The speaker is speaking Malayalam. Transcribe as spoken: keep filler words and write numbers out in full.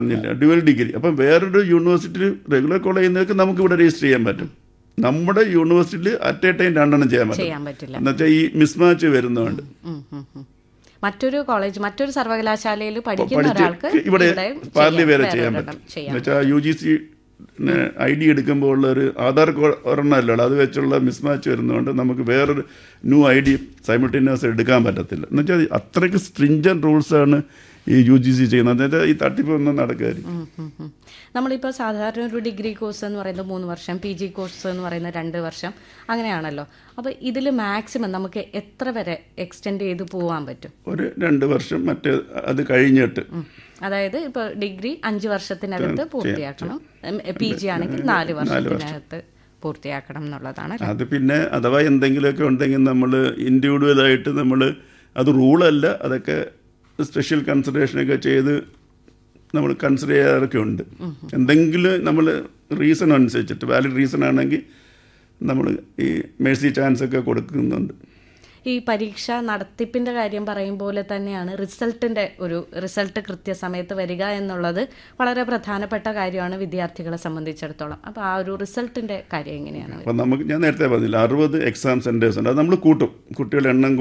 Dual degree. അപ്പം വേറൊരു യൂണിവേഴ്സിറ്റിയിൽ റെഗുലർ കോളേജിൽ നിന്നൊക്കെ നമുക്ക് ഇവിടെ രജിസ്റ്റർ ചെയ്യാൻ പറ്റും. നമ്മുടെ യൂണിവേഴ്സിറ്റിയിൽ അറ്റ് എ ടൈം രണ്ടെണ്ണം ചെയ്യാൻ പറ്റും. എന്നുവെച്ചാൽ ഈ മിസ്മാച്ച് വരുന്നതുകൊണ്ട് മറ്റൊരു കോളേജ് മറ്റൊരു സർവകലാശാലയിൽ പഠിക്കുന്ന ഒരാൾക്ക് ഇവിടെ പാർലി വേറെ ചെയ്യാൻ പറ്റും. എന്നുവെച്ചാൽ U G C I D എടുക്കുമ്പോൾ ഉള്ള ഒരു ആധാർ ഒരെണ്ണമല്ലോ, അത് വെച്ചുള്ള മിസ്മാച്ച് വരുന്നതുകൊണ്ട് നമുക്ക് വേറൊരു ന്യൂ ഐ ഡി സൈമിൾട്ടേനിയസ് എടുക്കാൻ പറ്റത്തില്ല. എന്നുവെച്ചാൽ അത്രയ്ക്ക് സ്ട്രിഞ്ചൻ റൂൾസാണ് ഈ യു ജി സി ചെയ്യുന്നത്. എന്നുവെച്ചാൽ ഈ തട്ടിപ്പ് ഒന്നും നടക്കായിരിക്കും. നമ്മളിപ്പോൾ സാധാരണ ഒരു ഡിഗ്രി കോഴ്സ് എന്ന് പറയുന്നത് മൂന്ന് വർഷം, പി ജി കോഴ്സ് എന്ന് പറയുന്നത് രണ്ട് വർഷം, അങ്ങനെയാണല്ലോ. അപ്പോൾ ഇതിൽ മാക്സിമം നമുക്ക് എത്ര വരെ എക്സ്റ്റെൻഡ് ചെയ്ത് പോകാൻ പറ്റും? ഒരു രണ്ട് വർഷം മറ്റേ അത് കഴിഞ്ഞിട്ട്. അതായത് ഇപ്പോൾ ഡിഗ്രി അഞ്ച് വർഷത്തിനകത്ത് പൂർത്തിയാക്കണം, പി ജി ആണെങ്കിൽ നാല് വർഷത്തിനകത്ത് പൂർത്തിയാക്കണം എന്നുള്ളതാണ്. അത് പിന്നെ അഥവാ എന്തെങ്കിലുമൊക്കെ ഉണ്ടെങ്കിൽ നമ്മൾ ഇൻഡിവിജ്വലായിട്ട് നമ്മൾ അത് റൂളല്ല, അതൊക്കെ സ്പെഷ്യൽ കൺസിഡറേഷനൊക്കെ ചെയ്ത് നമ്മൾ കൺസിഡർ ചെയ്യാറൊക്കെ ഉണ്ട്. എന്തെങ്കിലും നമ്മൾ റീസൺ അനുസരിച്ചിട്ട് വാലിഡ് റീസൺ ആണെങ്കിൽ നമ്മൾ ഈ മേഴ്സി ചാൻസ് ഒക്കെ കൊടുക്കുന്നുണ്ട്. ഈ പരീക്ഷ നടത്തിപ്പിൻ്റെ കാര്യം പറയും പോലെ തന്നെയാണ് റിസൾട്ടിൻ്റെ ഒരു റിസൾട്ട് കൃത്യസമയത്ത് വരിക എന്നുള്ളത് വളരെ പ്രധാനപ്പെട്ട കാര്യമാണ് വിദ്യാർത്ഥികളെ സംബന്ധിച്ചിടത്തോളം. അപ്പോൾ ആ ഒരു റിസൾട്ടിൻ്റെ കാര്യം എങ്ങനെയാണ്? അപ്പോൾ നമുക്ക് ഞാൻ നേരത്തെ പറഞ്ഞില്ല, അറുപത് എക്സാം സെൻറ്റേഴ്സ് ഉണ്ട്. അത് നമ്മൾ കൂട്ടും, കുട്ടികളുടെ എണ്ണം